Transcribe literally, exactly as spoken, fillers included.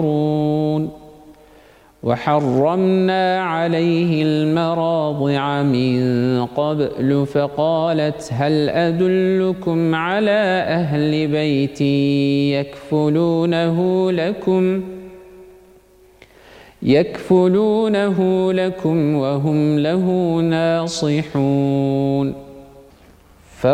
وحرمنا عليه المراضع من قبل فقالت هل أدلكم على أهل بيت يكفلونه لكم يكفلونه لكم وهم له ناصحون